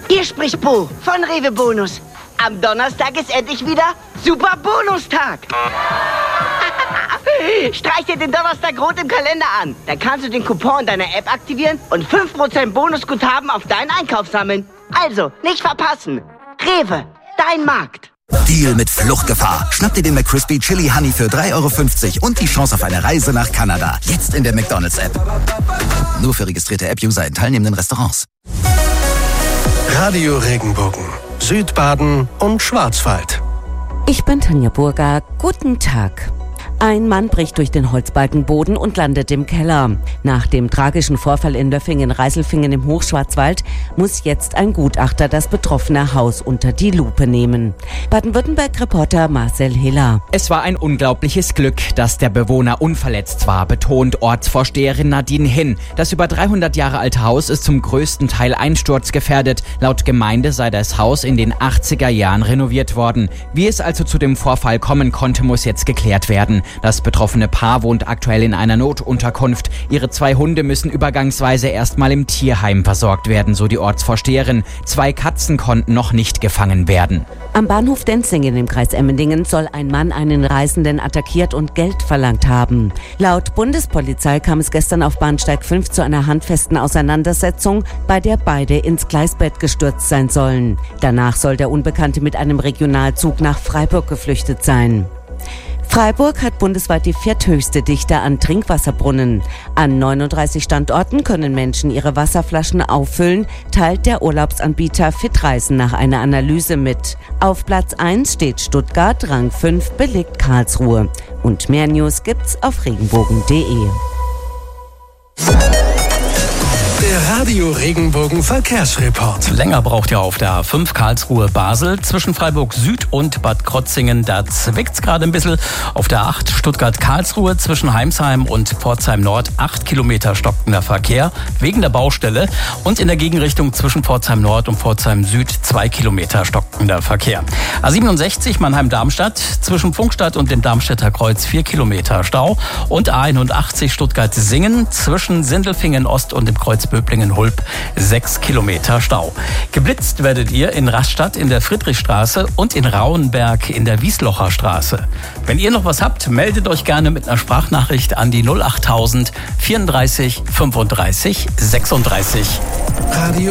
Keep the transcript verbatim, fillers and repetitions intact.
Hier spricht Bo von Rewe Bonus. Am Donnerstag ist endlich wieder Super Bonustag. Streich dir den Donnerstag rot im Kalender an. Dann kannst du den Coupon in deiner App aktivieren und fünf Prozent Bonusguthaben auf deinen Einkauf sammeln. Also, nicht verpassen. Rewe, dein Markt. Deal mit Fluchtgefahr. Schnapp dir den McCrispy Chili Honey für drei Euro fünfzig und die Chance auf eine Reise nach Kanada. Jetzt in der McDonald's-App. Nur für registrierte App-User in teilnehmenden Restaurants. Radio Regenbogen, Südbaden und Schwarzwald. Ich bin Tanja Burger. Guten Tag. Ein Mann bricht durch den Holzbalkenboden und landet im Keller. Nach dem tragischen Vorfall in Löffingen-Reiselfingen im Hochschwarzwald muss jetzt ein Gutachter das betroffene Haus unter die Lupe nehmen. Baden-Württemberg-Reporter Marcel Hiller. Es war ein unglaubliches Glück, dass der Bewohner unverletzt war, betont Ortsvorsteherin Nadine Hinn. Das über dreihundert Jahre alte Haus ist zum größten Teil einsturzgefährdet. Laut Gemeinde sei das Haus in den achtziger Jahren renoviert worden. Wie es also zu dem Vorfall kommen konnte, muss jetzt geklärt werden. Das betroffene Paar wohnt aktuell in einer Notunterkunft. Ihre zwei Hunde müssen übergangsweise erstmal im Tierheim versorgt werden, so die Ortsvorsteherin. Zwei Katzen konnten noch nicht gefangen werden. Am Bahnhof Denzingen im Kreis Emmendingen soll ein Mann einen Reisenden attackiert und Geld verlangt haben. Laut Bundespolizei kam es gestern auf Bahnsteig fünf zu einer handfesten Auseinandersetzung, bei der beide ins Gleisbett gestürzt sein sollen. Danach soll der Unbekannte mit einem Regionalzug nach Freiburg geflüchtet sein. Freiburg hat bundesweit die vierthöchste Dichte an Trinkwasserbrunnen. An neununddreißig Standorten können Menschen ihre Wasserflaschen auffüllen, teilt der Urlaubsanbieter Fitreisen nach einer Analyse mit. Auf Platz eins steht Stuttgart, Rang fünf belegt Karlsruhe. Und mehr News gibt's auf regenbogen punkt de. Der Radio Regenbogen Verkehrsreport. Länger braucht ihr auf der A fünf Karlsruhe-Basel zwischen Freiburg Süd und Bad Krotzingen. Da zwickt's gerade ein bisschen. Auf der acht Stuttgart-Karlsruhe zwischen Heimsheim und Pforzheim Nord acht Kilometer stockender Verkehr wegen der Baustelle. Und in der Gegenrichtung zwischen Pforzheim Nord und Pforzheim Süd zwei Kilometer stockender Verkehr. A siebenundsechzig Mannheim-Darmstadt zwischen Pfungstadt und dem Darmstädter Kreuz vier Kilometer Stau. Und A einundachtzig Stuttgart-Singen zwischen Sindelfingen Ost und dem Kreuz Böblingen-Hulb sechs Kilometer Stau. Geblitzt werdet ihr in Rastatt in der Friedrichstraße und in Rauenberg in der Wieslocher Straße. Wenn ihr noch was habt, meldet euch gerne mit einer Sprachnachricht an die null achttausend vierunddreißig fünfunddreißig sechsunddreißig. Radio